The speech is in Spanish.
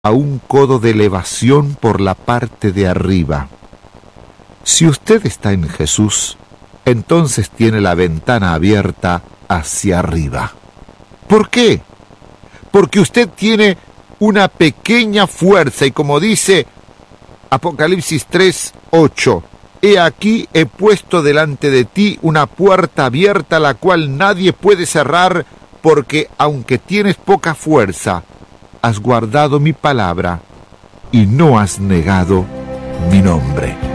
a un codo de elevación por la parte de arriba. Si usted está en Jesús, entonces tiene la ventana abierta hacia arriba. ¿Por qué? Porque usted tiene una pequeña fuerza y como dice Apocalipsis 3:8, he aquí he puesto delante de ti una puerta abierta la cual nadie puede cerrar, porque aunque tienes poca fuerza, has guardado mi palabra y no has negado mi nombre.